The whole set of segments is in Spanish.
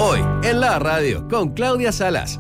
Hoy en la radio con Claudia Salas.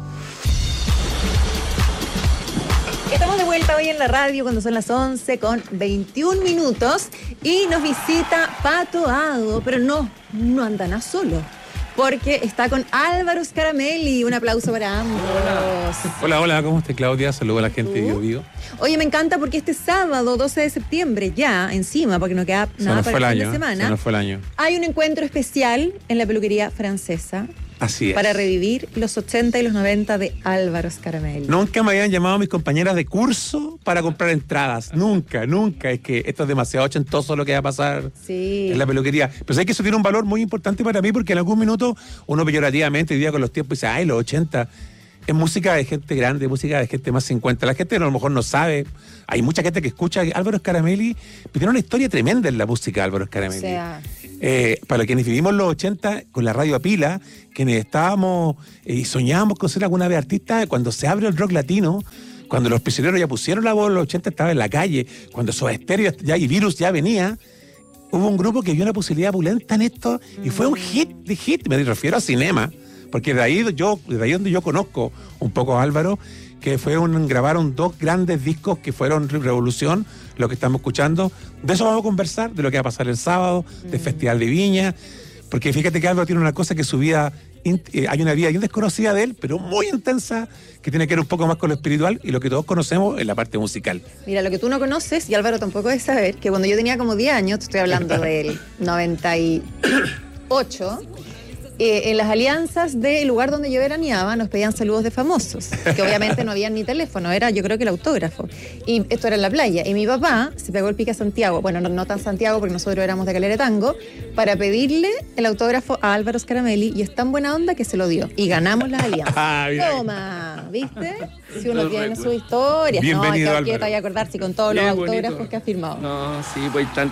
Estamos de vuelta hoy en la radio cuando son las 11:21 y nos visita Pato Ado, pero no anda nada solo, porque está con Álvaro Scaramelli. Un aplauso para ambos. Hola, ¿cómo estás, Claudia? Saludos a la gente de Bio. Oye, me encanta porque este sábado 12 de septiembre, ya encima, porque no queda nada para el fin de semana, se nos fue el año. Hay un encuentro especial en la peluquería francesa. Así es. Para revivir los 80 y los 90 de Álvaro Scaramelli. Nunca me habían llamado mis compañeras de curso para comprar entradas. Nunca. Es que esto es demasiado ochentoso lo que va a pasar en la peluquería. Pero sé que eso tiene un valor muy importante para mí porque en algún minuto uno peyorativamente, hoy día con los tiempos, dice, ay, los 80... Es música de gente grande, música de gente más 50. La gente a lo mejor no sabe. Hay mucha gente que escucha Álvaro Scaramelli, pero tiene una historia tremenda en la música Álvaro Scaramelli. O sea, para quienes vivimos los 80 con la radio a pila, quienes estábamos y soñábamos con ser alguna vez artistas, cuando se abre el rock latino, cuando los prisioneros ya pusieron la voz, los 80 estaba en la calle, cuando Soda Stereo y Virus ya venía, hubo un grupo que vio una posibilidad pulenta en esto y fue un hit, me refiero a Cinema. Porque de ahí donde yo conozco un poco a Álvaro, que grabaron 2 grandes discos que fueron Revolución, lo que estamos escuchando. De eso vamos a conversar, de lo que va a pasar el sábado, del Festival de Viña. Porque fíjate que Álvaro tiene una cosa que su vida, hay una vida bien desconocida de él, pero muy intensa, que tiene que ver un poco más con lo espiritual y lo que todos conocemos en la parte musical. Mira, lo que tú no conoces, y Álvaro tampoco debe saber, que cuando yo tenía como 10 años, te estoy hablando del 98... en las alianzas del lugar donde yo veraneaba nos pedían saludos de famosos, que obviamente no había ni teléfono, era yo creo que el autógrafo, y esto era en la playa, y mi papá se pegó el pique a Santiago, bueno, no tan Santiago porque nosotros éramos de Calera Tango, para pedirle el autógrafo a Álvaro Scaramelli, y es tan buena onda que se lo dio, y ganamos las alianzas. Toma, ¿viste? Si uno tiene su historia, bienvenido, no, que te vaya a acordar si con todos los autógrafos que ha firmado. No, sí, pues hay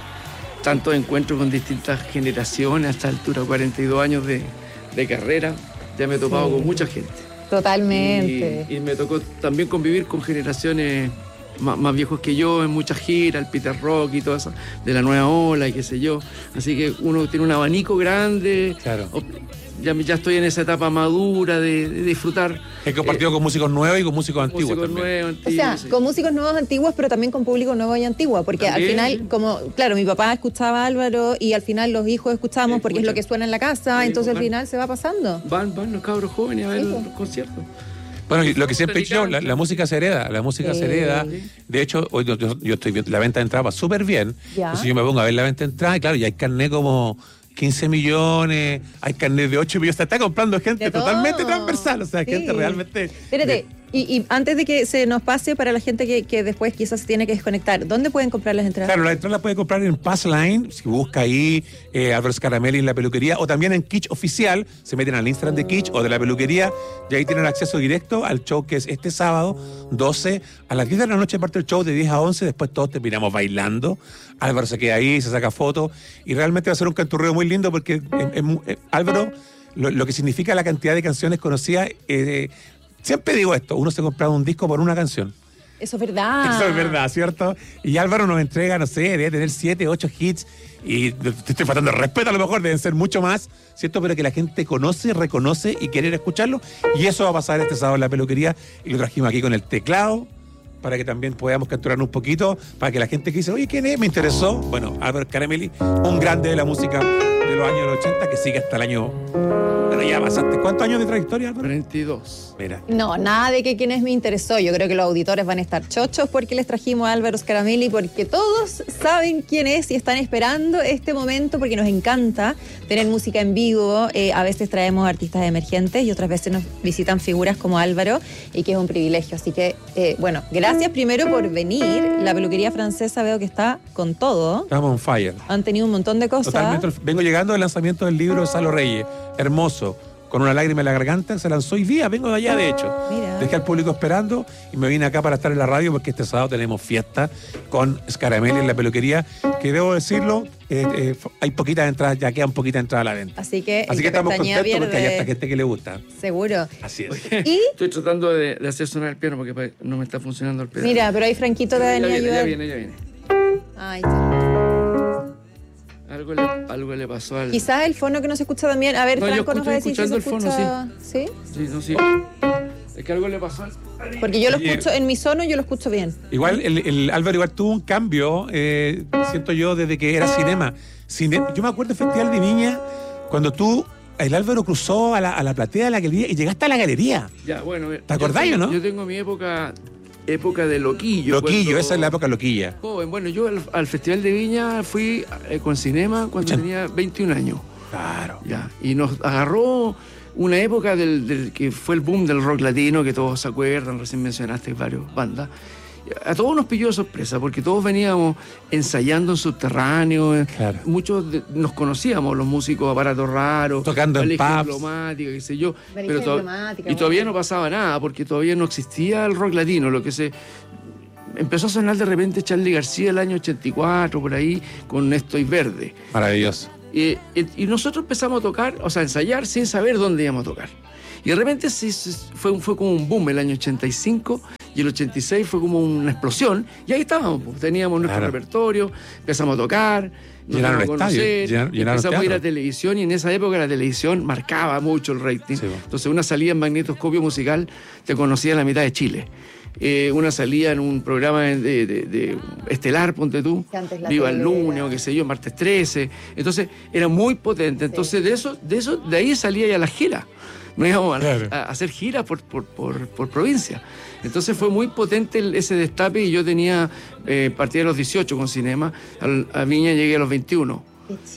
tantos encuentros con distintas generaciones a esta altura, 42 años de carrera, ya me he topado con mucha gente. Totalmente. Y me tocó también convivir con generaciones más viejos que yo, en muchas giras, el Peter Rock y todo eso, de la nueva ola y qué sé yo. Así que uno tiene un abanico grande. Claro. Ya estoy en esa etapa madura de disfrutar. He compartido con músicos nuevos y con músicos antiguos también. O sea, con músicos nuevos antiguos, pero también con público nuevo y antiguo, porque también, al final, claro, mi papá escuchaba a Álvaro y al final los hijos escuchamos porque es lo que suena en la casa, entonces al final se va pasando. Van los cabros jóvenes a ver los conciertos. Bueno, y lo que siempre he dicho, la música se hereda, se hereda. De hecho, hoy yo estoy viendo, la venta de entrada va súper bien. Entonces yo me pongo a ver la venta de entrada y claro, ya hay carnet como 15 millones, hay carnet de 8 millones, se está comprando gente totalmente transversal, o sea, gente realmente... Espérate, y antes de que se nos pase para la gente que después quizás se tiene que desconectar, ¿dónde pueden comprar las entradas? Claro, las entradas las puede comprar en Passline, si busca ahí Álvaro Scaramelli en la peluquería, o también en Kitsch Oficial, se meten al Instagram de Kitsch o de la peluquería, y ahí tienen acceso directo al show que es este sábado, 12, a las 10 de la noche parte el show de 10 a 11, después todos terminamos bailando, Álvaro se queda ahí, se saca fotos, y realmente va a ser un canturreo muy lindo porque Álvaro, lo que significa la cantidad de canciones conocidas, siempre digo esto, uno se compra un disco por una canción. Eso es verdad. Eso es verdad, ¿cierto? Y Álvaro nos entrega, no sé, debe tener 7, 8 hits, y te estoy faltando el respeto, a lo mejor deben ser mucho más, ¿cierto? Pero que la gente conoce, reconoce y quiere ir a escucharlo, y eso va a pasar este sábado en la peluquería, y lo trajimos aquí con el teclado, para que también podamos capturar un poquito, para que la gente que dice, oye, ¿quién es? Me interesó. Bueno, Álvaro Scaramelli, un grande de la música de los años 80, que sigue hasta el año... Bueno, ya pasaste. ¿Cuántos años de trayectoria, Álvaro? 42. Mira. No, nada de que quién es me interesó. Yo creo que los auditores van a estar chochos porque les trajimos a Álvaro Scaramelli, porque todos saben quién es y están esperando este momento porque nos encanta tener música en vivo. A veces traemos artistas emergentes y otras veces nos visitan figuras como Álvaro, y que es un privilegio. Así que, bueno, gracias primero por venir. La peluquería francesa veo que está con todo. Estamos on fire. Han tenido un montón de cosas. Totalmente. Vengo llegando del lanzamiento del libro de Salo Reyes. Hermoso. Con una lágrima en la garganta, se lanzó hoy día, vengo de allá de hecho. Mira. Dejé al público esperando y me vine acá para estar en la radio porque este sábado tenemos fiesta con Scaramelli en la peluquería, que debo decirlo, hay poquitas entradas, ya quedan poquitas entradas a la venta. Así que estamos contentos porque hay hasta gente que le gusta. Seguro. Así es. Oye, ¿Y? estoy tratando de hacer sonar el piano porque no me está funcionando el pedal. Mira, pero ahí Franquito te va a venir a ayudar. Ya viene. Ahí está. Algo le pasó al... Quizás el fono que no se escucha también. A ver, No, Franco nos va a decir si se escuchando el escucha. fono, ¿Sí? Sí, no, sí. Es que algo le pasó al... Porque yo lo escucho, en mi sono yo lo escucho bien. Igual, el Álvaro igual tuvo un cambio, siento yo, desde que era cinema. Yo me acuerdo del Festival de Viña, cuando el Álvaro cruzó a la platea de la galería y llegaste a la galería. Ya, bueno. ¿Te acordás o no? Yo tengo mi época de loquillo. Loquillo, esa es la época loquilla. Joven, bueno, yo al Festival de Viña fui con cinema cuando tenía 21 años. Claro. Ya, y nos agarró una época del que fue el boom del rock latino, que todos se acuerdan, recién mencionaste varias bandas. A todos nos pilló de sorpresa, porque todos veníamos ensayando en subterráneo. Claro. Muchos nos conocíamos, los músicos Aparatos Raros, tocando en pubs, Diplomática, qué sé yo. Pero todavía no pasaba nada, porque todavía no existía el rock latino. Lo que empezó a sonar de repente Charly García el año 84, por ahí, con Estoy Verde. Maravilloso. Y nosotros empezamos a tocar, o sea, a ensayar sin saber dónde íbamos a tocar. Y de repente fue como un boom el año 85, y el 86 fue como una explosión, y ahí estábamos, pues, teníamos nuestro repertorio, empezamos a tocar, llenaron el estadio, empezamos a ir a televisión, y en esa época la televisión marcaba mucho el rating. Sí, entonces una salida en Magnetoscopio Musical te conocía la mitad de Chile. Una salía en un programa de estelar, ponte tú, Viva el lunes o qué sé yo, martes 13. Entonces era muy potente. Entonces de ahí salía ya la gira. No íbamos a hacer giras por provincia. Entonces fue muy potente ese destape, y yo partí a los 18 con cinema, a Viña llegué a los 21.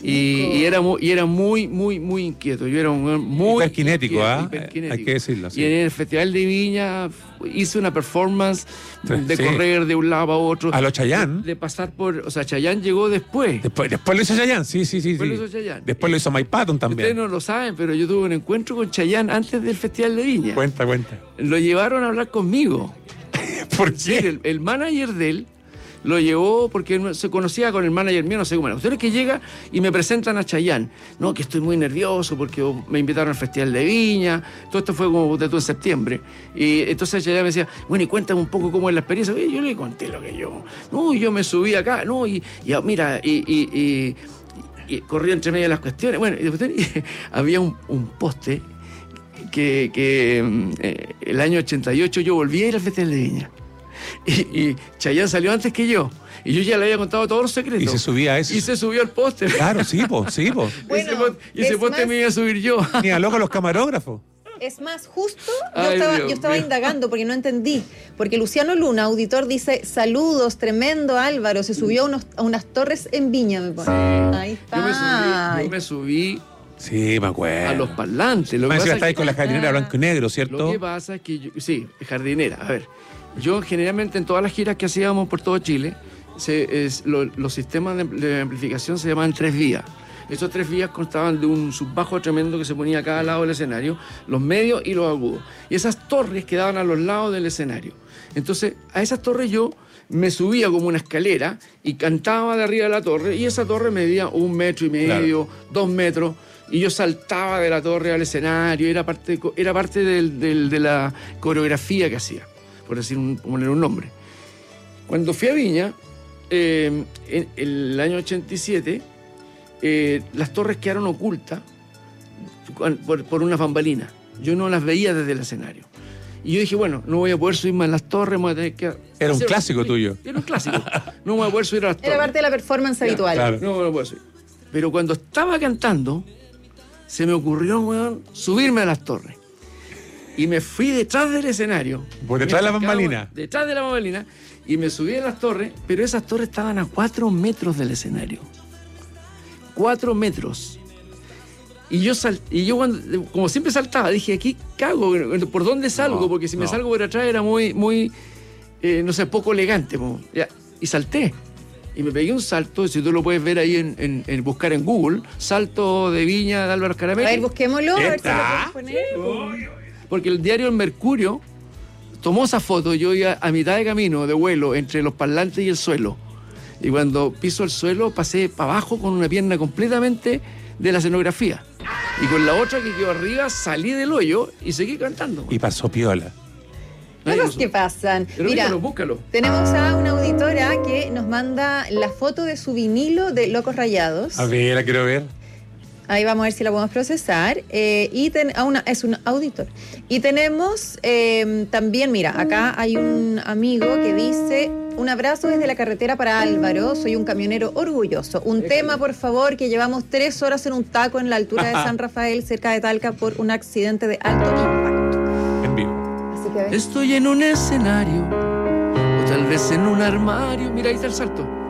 Y era muy, muy, muy inquieto. Yo era muy hiperkinético, hay que decirlo. Sí. Y en el Festival de Viña hice una performance de correr de un lado a otro. A los Chayanne. De pasar o sea, Chayanne llegó después. Después lo hizo Chayanne, sí. Después lo hizo Mike Patton también. Ustedes no lo saben, pero yo tuve un encuentro con Chayanne antes del Festival de Viña. Cuenta. Lo llevaron a hablar conmigo. ¿Por qué? Sí, el manager de él lo llevó porque él se conocía con el manager mío, no sé cómo era. Ustedes que llega y me presentan a Chayanne. No, que estoy muy nervioso porque me invitaron al Festival de Viña. Todo esto fue como de todo en septiembre. Y entonces Chayanne me decía, bueno, y cuéntame un poco cómo es la experiencia. Y yo le conté lo que yo. No, yo me subí acá, no, y mira, y corrí entre medio de las cuestiones. Bueno, y después había un poste que el año 88 yo volví a ir al Festival de Viña. Y Chayanne salió antes que yo. Y yo ya le había contado todos los secretos. Y se subía a eso. Y se subió al póster. Claro, sí, po. Bueno, ese póster me iba a subir yo. Ni a loco los camarógrafos. Es más, justo yo estaba indagando porque no entendí. Porque Luciano Luna, auditor, dice: saludos, tremendo Álvaro. Se subió a unas torres en Viña, me pone. Sí. Ahí está. Yo me subí. Sí, me acuerdo. A los parlantes. Lo que pasa es que estáis con la jardinera blanco y negro, ¿cierto? Lo que pasa es que sí, jardinera. A ver, yo generalmente en todas las giras que hacíamos por todo Chile, los sistemas de amplificación se llamaban 3 vías. Esos 3 vías constaban de un subbajo tremendo que se ponía a cada lado del escenario, los medios y los agudos. Y esas torres quedaban a los lados del escenario. Entonces, a esas torres yo me subía como una escalera y cantaba de arriba de la torre, y esa torre medía 1,5 metros, 2 metros. Y yo saltaba de la torre al escenario, era parte de la coreografía que hacía, por poner un nombre. Cuando fui a Viña, en el año 87, las torres quedaron ocultas por unas bambalinas. Yo no las veía desde el escenario. Y yo dije, bueno, no voy a poder subirme a las torres, voy a tener que... Era un clásico tuyo. Era un clásico. No voy a poder subir a las torres. Era parte de la performance habitual. Claro. No voy a poder subir. Pero cuando estaba cantando, se me ocurrió, weón, subirme a las torres. Y me fui detrás del escenario. ¿Por detrás de la bambalina? Detrás de la bambalina. Y me subí a las torres, pero esas torres estaban a 4 metros del escenario. 4 metros. Y yo cuando, como siempre saltaba, dije, aquí cago, ¿por dónde salgo? Porque si me salgo por atrás era muy no sé, poco elegante. Y salté. Y me pegué un salto, si tú lo puedes ver ahí en buscar en Google, salto de Viña de Álvaro Escaramelli. A ver, busquémoslo, a ver si lo puedes poner. Porque el diario El Mercurio tomó esa foto, yo iba a mitad de camino, de vuelo, entre los parlantes y el suelo. Y cuando piso el suelo, pasé para abajo con una pierna completamente de la escenografía. Y con la otra que quedó arriba, salí del hoyo y seguí cantando. Y pasó piola. Cosas que pasan. Pero mira, búscalo. Tenemos a una auditora que nos manda la foto de su vinilo de Locos Rayados. A ver, la quiero ver. Ahí vamos a ver si la podemos procesar. Es un auditor. Y tenemos también, mira, acá hay un amigo que dice: un abrazo desde la carretera para Álvaro, soy un camionero orgulloso. Un tema, por favor, que llevamos 3 horas en un taco en la altura de San Rafael, cerca de Talca, por un accidente de alto impacto. En vivo. Así que Estoy en un escenario, o tal vez en un armario. Mira, ahí está el salto.